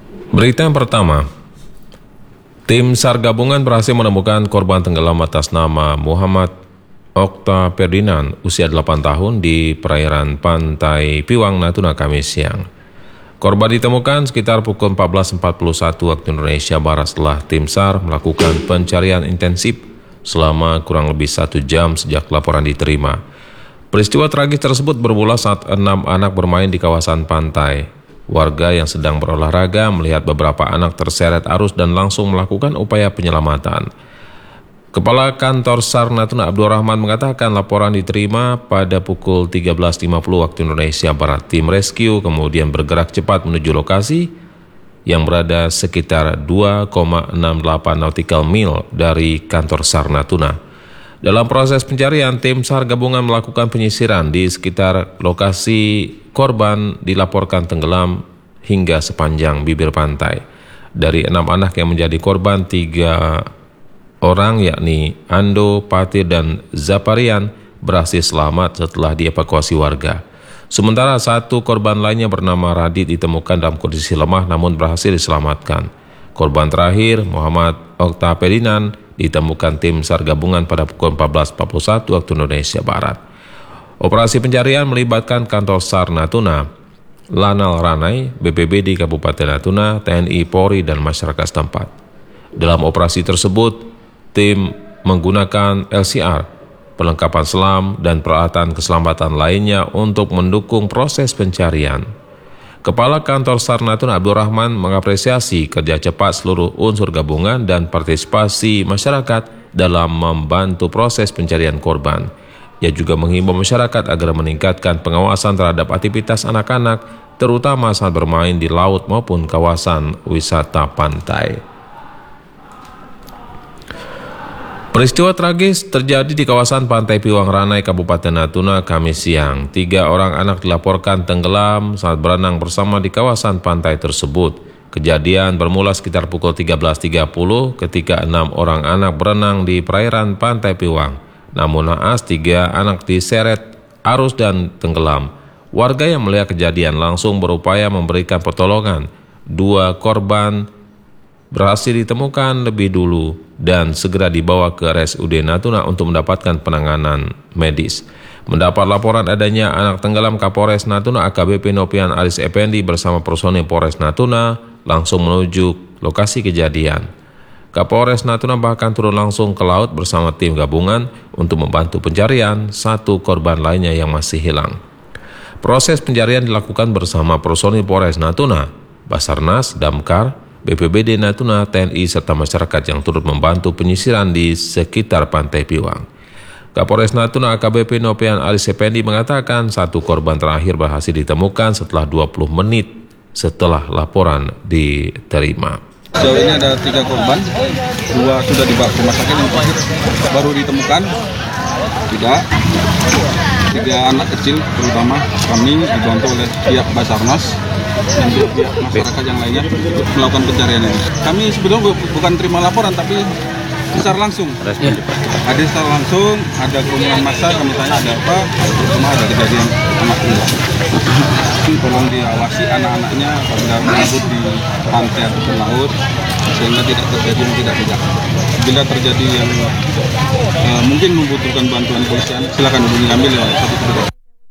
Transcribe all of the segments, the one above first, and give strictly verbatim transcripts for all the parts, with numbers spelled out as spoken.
Berita yang pertama, tim SAR gabungan berhasil menemukan korban tenggelam atas nama Muhammad Okta Ferdinand, usia delapan tahun di perairan pantai Piwang, Natuna, Kamis siang. Korban ditemukan sekitar pukul empat belas empat puluh satu waktu Indonesia Barat setelah tim SAR melakukan pencarian intensif selama kurang lebih satu jam sejak laporan diterima. Peristiwa tragis tersebut bermula saat enam anak bermain di kawasan pantai. Warga yang sedang berolahraga melihat beberapa anak terseret arus dan langsung melakukan upaya penyelamatan. Kepala Kantor SAR Natuna Abdurrahman mengatakan laporan diterima pada pukul tiga belas lima puluh waktu Indonesia Barat. Tim rescue kemudian bergerak cepat menuju lokasi yang berada sekitar dua koma enam delapan nautical mil dari kantor SAR Natuna. Dalam proses pencarian, tim SAR gabungan melakukan penyisiran di sekitar lokasi korban dilaporkan tenggelam hingga sepanjang bibir pantai. Dari enam anak yang menjadi korban, tiga orang yakni Ando, Patir, dan Zaparian berhasil selamat setelah dievakuasi warga. Sementara satu korban lainnya bernama Radit ditemukan dalam kondisi lemah namun berhasil diselamatkan. Korban terakhir, Muhammad Okta Ferdinand, ditemukan tim SAR gabungan pada pukul empat belas empat puluh satu waktu Indonesia Barat. Operasi pencarian melibatkan kantor SAR Natuna, Lanal Ranai, B P B D Kabupaten Natuna, T N I, Polri, dan masyarakat setempat. Dalam operasi tersebut, tim menggunakan L C R, perlengkapan selam, dan peralatan keselamatan lainnya untuk mendukung proses pencarian. Kepala Kantor SAR Natuna Abdurrahman mengapresiasi kerja cepat seluruh unsur gabungan dan partisipasi masyarakat dalam membantu proses pencarian korban. Ia juga menghimbau masyarakat agar meningkatkan pengawasan terhadap aktivitas anak-anak, terutama saat bermain di laut maupun kawasan wisata pantai. Peristiwa tragis terjadi di kawasan Pantai Piwang Ranai, Kabupaten Natuna, Kamis siang. Tiga orang anak dilaporkan tenggelam saat berenang bersama di kawasan pantai tersebut. Kejadian bermula sekitar pukul tiga belas tiga puluh ketika enam orang anak berenang di perairan Pantai Piwang. Namun naas tiga anak diseret arus dan tenggelam. Warga yang melihat kejadian langsung berupaya memberikan pertolongan. Dua korban berhasil ditemukan lebih dulu dan segera dibawa ke R S U D Natuna untuk mendapatkan penanganan medis. Mendapat laporan adanya anak tenggelam, Kapolres Natuna A K B P Nopian Aris Effendi bersama personil Polres Natuna langsung menuju lokasi kejadian. Kapolres Natuna bahkan turun langsung ke laut bersama tim gabungan untuk membantu pencarian satu korban lainnya yang masih hilang. Proses pencarian dilakukan bersama personil Polres Natuna, Basarnas, Damkar, B P B D Natuna, T N I, serta masyarakat yang turut membantu penyisiran di sekitar Pantai Piwang. Kapolres Natuna A K B P Nopian Aris Effendi mengatakan satu korban terakhir berhasil ditemukan setelah dua puluh menit setelah laporan diterima. Sejauh ini ada tiga korban, dua sudah dibawa ke rumah sakit, yang terakhir baru ditemukan tidak. Tiga anak kecil terutama kami dibantu oleh pihak Basarnas dan pihak masyarakat yang lainnya untuk melakukan pencarian ini. Kami sebetulnya bu bukan terima laporan tapi secara langsung. Ada secara langsung, ada kerumunan massa, kami tanya ada apa, cuma ada kejadian anak dua. Tolong diawasi anak-anaknya apabila melabut di pantai atau laut sehingga tidak terjadi yang tidak tidak. Bila terjadi yang eh, mungkin membutuhkan bantuan polisian, silakan hubungi kami lewat satu tiga.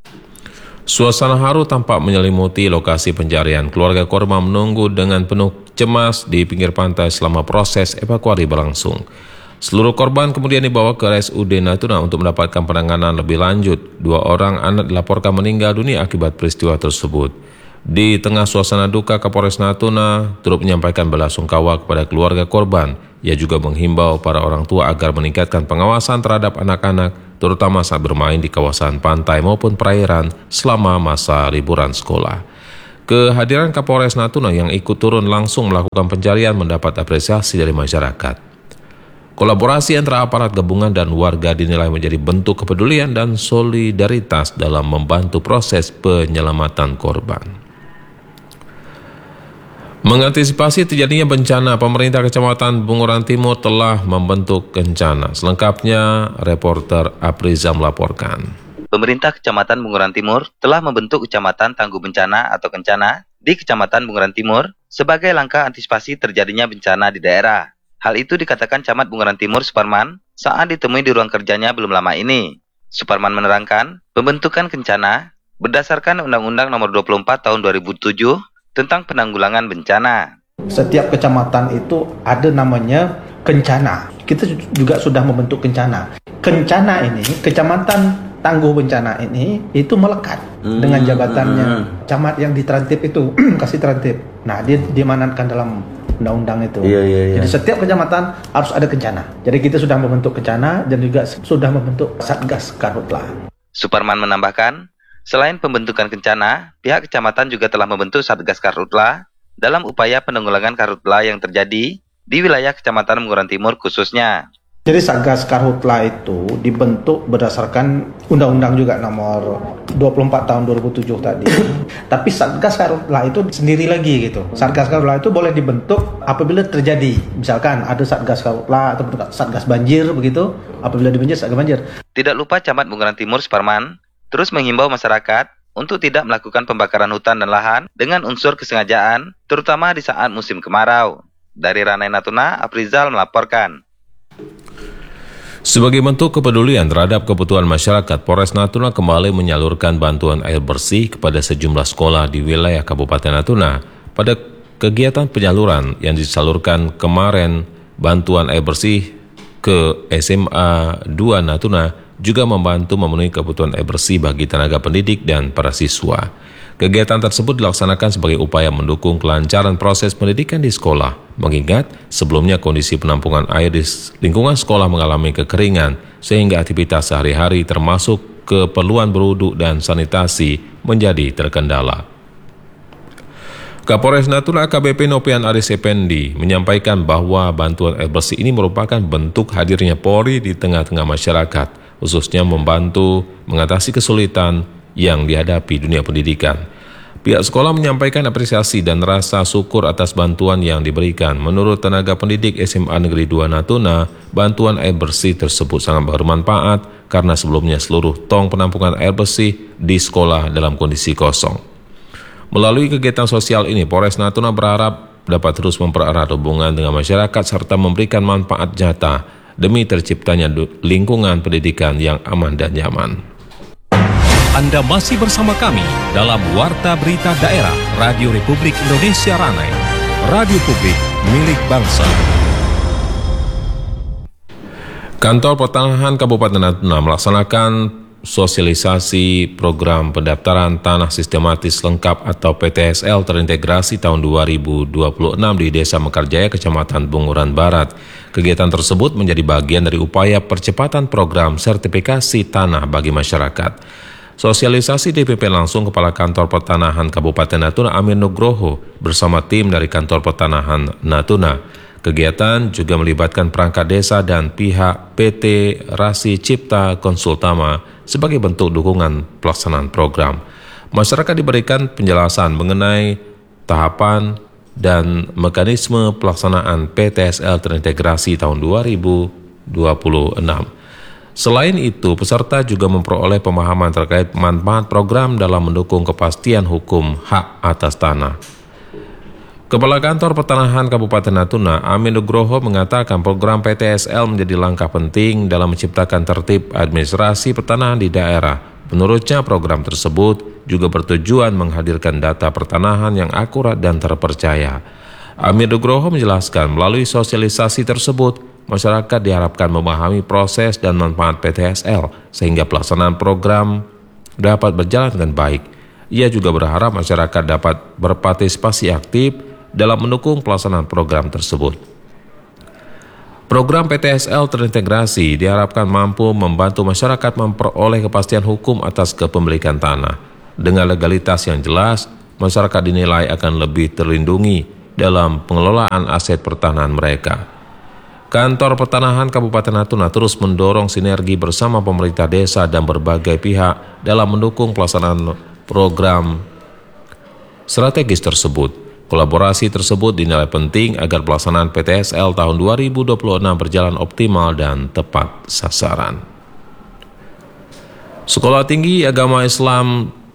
Suasana haru tampak menyelimuti lokasi pencarian. Keluarga korban menunggu dengan penuh cemas di pinggir pantai selama proses evakuasi berlangsung. Seluruh korban kemudian dibawa ke R S U D Natuna untuk mendapatkan penanganan lebih lanjut. Dua orang anak dilaporkan meninggal dunia akibat peristiwa tersebut. Di tengah suasana duka, Kapolres Natuna turut menyampaikan belasungkawa kepada keluarga korban. Ia juga menghimbau para orang tua agar meningkatkan pengawasan terhadap anak-anak, terutama saat bermain di kawasan pantai maupun perairan selama masa liburan sekolah. Kehadiran Kapolres Natuna yang ikut turun langsung melakukan pencarian mendapat apresiasi dari masyarakat. Kolaborasi antara aparat gabungan dan warga dinilai menjadi bentuk kepedulian dan solidaritas dalam membantu proses penyelamatan korban. Mengantisipasi terjadinya bencana, pemerintah Kecamatan Bunguran Timur telah membentuk kencana. Selengkapnya, reporter Apriza melaporkan. Pemerintah Kecamatan Bunguran Timur telah membentuk Kecamatan Tangguh Bencana atau Kencana di Kecamatan Bunguran Timur sebagai langkah antisipasi terjadinya bencana di daerah. Hal itu dikatakan Camat Bunguran Timur Suparman saat ditemui di ruang kerjanya belum lama ini. Suparman menerangkan, pembentukan kencana berdasarkan Undang-Undang Nomor dua puluh empat Tahun dua ribu tujuh tentang penanggulangan bencana. Setiap kecamatan itu ada namanya kencana. Kita juga sudah membentuk kencana. Kencana ini, kecamatan tangguh bencana ini, itu melekat hmm, dengan jabatannya. Hmm. Camat yang diterantip itu, kasih terantip. Nah, dia diamanatkan dalam undang-undang itu. Iya, iya, iya. Jadi setiap kecamatan harus ada kencana. Jadi kita sudah membentuk kencana dan juga sudah membentuk Satgas Karhutla. Suparman menambahkan, selain pembentukan kencana, pihak kecamatan juga telah membentuk Satgas Karhutla dalam upaya penanggulangan karhutla yang terjadi di wilayah Kecamatan Bunguran Timur khususnya. Jadi Satgas Karhutla itu dibentuk berdasarkan Undang-Undang juga nomor dua puluh empat tahun dua ribu tujuh tadi. Tapi Satgas Karhutla itu sendiri lagi gitu. Satgas Karhutla itu boleh dibentuk apabila terjadi, misalkan ada Satgas Karhutla atau Satgas Banjir begitu, apabila di banjir Satgas Banjir. Tidak lupa Camat Bunguran Timur Suparman terus menghimbau masyarakat untuk tidak melakukan pembakaran hutan dan lahan dengan unsur kesengajaan, terutama di saat musim kemarau. Dari Ranai Natuna, Aprizal melaporkan. Sebagai bentuk kepedulian terhadap kebutuhan masyarakat, Polres Natuna kembali menyalurkan bantuan air bersih kepada sejumlah sekolah di wilayah Kabupaten Natuna. Pada kegiatan penyaluran yang disalurkan kemarin, bantuan air bersih ke S M A dua Natuna juga membantu memenuhi kebutuhan air bersih bagi tenaga pendidik dan para siswa. Kegiatan tersebut dilaksanakan sebagai upaya mendukung kelancaran proses pendidikan di sekolah, mengingat sebelumnya kondisi penampungan air di lingkungan sekolah mengalami kekeringan, sehingga aktivitas sehari-hari termasuk keperluan berwudu dan sanitasi menjadi terkendala. Kapolres Natuna A K B P Nopian Aris Effendi menyampaikan bahwa bantuan air bersih ini merupakan bentuk hadirnya Polri di tengah-tengah masyarakat, khususnya membantu mengatasi kesulitan yang dihadapi dunia pendidikan. Pihak sekolah menyampaikan apresiasi dan rasa syukur atas bantuan yang diberikan. Menurut tenaga pendidik S M A Negeri dua Natuna, bantuan air bersih tersebut sangat bermanfaat karena sebelumnya seluruh tong penampungan air bersih di sekolah dalam kondisi kosong. Melalui kegiatan sosial ini, Polres Natuna berharap dapat terus mempererat hubungan dengan masyarakat serta memberikan manfaat nyata demi terciptanya lingkungan pendidikan yang aman dan nyaman. Anda masih bersama kami dalam Warta Berita Daerah Radio Republik Indonesia Ranai, radio publik milik bangsa. Kantor Pertanahan Kabupaten Natuna melaksanakan sosialisasi program pendaftaran tanah sistematis lengkap atau P T S L terintegrasi tahun dua ribu dua puluh enam di Desa Mekarjaya, Kecamatan Bunguran Barat. Kegiatan tersebut menjadi bagian dari upaya percepatan program sertifikasi tanah bagi masyarakat. Sosialisasi D P P langsung Kepala Kantor Pertanahan Kabupaten Natuna Amir Nugroho bersama tim dari Kantor Pertanahan Natuna. Kegiatan juga melibatkan perangkat desa dan pihak P T Rasi Cipta Konsultama sebagai bentuk dukungan pelaksanaan program. Masyarakat diberikan penjelasan mengenai tahapan dan mekanisme pelaksanaan P T S L terintegrasi tahun dua ribu dua puluh enam. Selain itu, peserta juga memperoleh pemahaman terkait manfaat program dalam mendukung kepastian hukum hak atas tanah. Kepala Kantor Pertanahan Kabupaten Natuna, Amin Nugroho, mengatakan program P T S L menjadi langkah penting dalam menciptakan tertib administrasi pertanahan di daerah. Menurutnya, program tersebut juga bertujuan menghadirkan data pertanahan yang akurat dan terpercaya. Amin Nugroho menjelaskan, melalui sosialisasi tersebut, masyarakat diharapkan memahami proses dan manfaat P T S L sehingga pelaksanaan program dapat berjalan dengan baik. Ia juga berharap masyarakat dapat berpartisipasi aktif dalam mendukung pelaksanaan program tersebut. Program P T S L terintegrasi diharapkan mampu membantu masyarakat memperoleh kepastian hukum atas kepemilikan tanah. Dengan legalitas yang jelas, masyarakat dinilai akan lebih terlindungi dalam pengelolaan aset pertanahan mereka. Kantor Pertanahan Kabupaten Natuna terus mendorong sinergi bersama pemerintah desa dan berbagai pihak dalam mendukung pelaksanaan program strategis tersebut. Kolaborasi tersebut dinilai penting agar pelaksanaan P T S L tahun dua ribu dua puluh enam berjalan optimal dan tepat sasaran. Sekolah Tinggi Agama Islam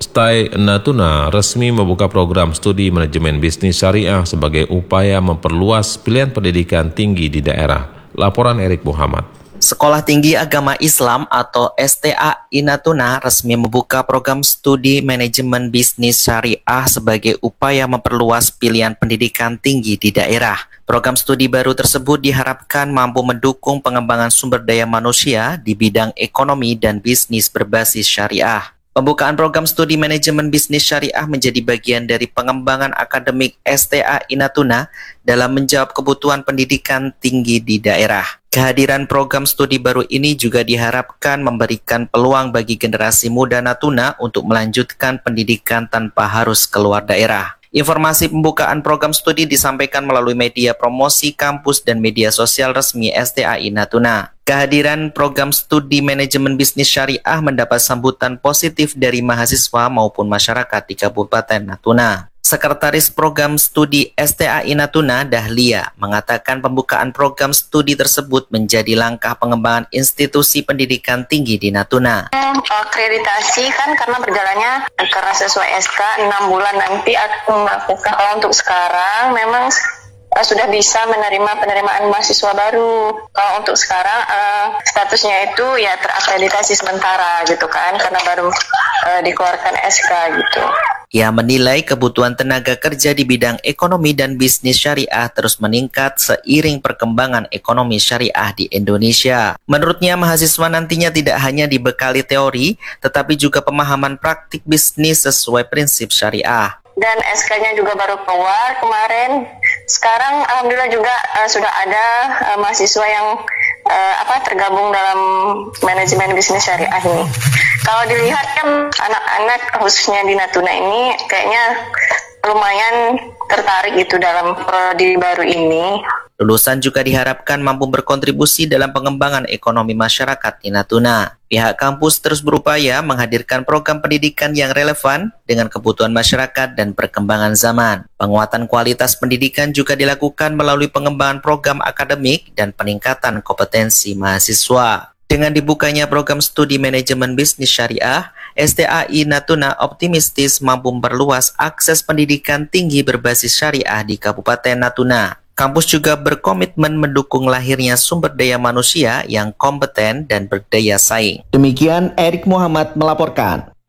Stai Natuna resmi membuka program studi manajemen bisnis syariah sebagai upaya memperluas pilihan pendidikan tinggi di daerah. Laporan Erik Muhammad. Sekolah Tinggi Agama Islam atau S T A I Natuna resmi membuka program studi manajemen bisnis syariah sebagai upaya memperluas pilihan pendidikan tinggi di daerah. Program studi baru tersebut diharapkan mampu mendukung pengembangan sumber daya manusia di bidang ekonomi dan bisnis berbasis syariah. Pembukaan program studi manajemen bisnis syariah menjadi bagian dari pengembangan akademik S T A I Natuna dalam menjawab kebutuhan pendidikan tinggi di daerah. Kehadiran program studi baru ini juga diharapkan memberikan peluang bagi generasi muda Natuna untuk melanjutkan pendidikan tanpa harus keluar daerah. Informasi pembukaan program studi disampaikan melalui media promosi kampus dan media sosial resmi S T A I Natuna. Kehadiran program studi manajemen bisnis syariah mendapat sambutan positif dari mahasiswa maupun masyarakat di Kabupaten Natuna. Sekretaris Program Studi S T A I Natuna, Dahlia, mengatakan pembukaan program studi tersebut menjadi langkah pengembangan institusi pendidikan tinggi di Natuna. Akreditasi kan karena berjalannya karena sesuai S K enam bulan nanti akan melakukan. Kalau untuk sekarang memang uh, sudah bisa menerima penerimaan mahasiswa baru. Kalau untuk sekarang uh, statusnya itu ya terakreditasi sementara gitu kan, karena baru uh, dikeluarkan S K gitu. Ia menilai kebutuhan tenaga kerja di bidang ekonomi dan bisnis syariah terus meningkat seiring perkembangan ekonomi syariah di Indonesia. Menurutnya, mahasiswa nantinya tidak hanya dibekali teori, tetapi juga pemahaman praktik bisnis sesuai prinsip syariah. Dan S K-nya juga baru keluar kemarin. Sekarang alhamdulillah juga uh, sudah ada uh, mahasiswa yang uh, apa tergabung dalam manajemen bisnis syariah ini. Kalau dilihat kan anak-anak khususnya di Natuna ini kayaknya lumayan tertarik gitu dalam prodi baru ini. Lulusan juga diharapkan mampu berkontribusi dalam pengembangan ekonomi masyarakat di Natuna. Pihak kampus terus berupaya menghadirkan program pendidikan yang relevan dengan kebutuhan masyarakat dan perkembangan zaman. Penguatan kualitas pendidikan juga dilakukan melalui pengembangan program akademik dan peningkatan kompetensi mahasiswa. Dengan dibukanya program studi manajemen bisnis syariah, S T A I Natuna optimistis mampu memperluas akses pendidikan tinggi berbasis syariah di Kabupaten Natuna. Kampus juga berkomitmen mendukung lahirnya sumber daya manusia yang kompeten dan berdaya saing. Demikian Erik Muhammad melaporkan.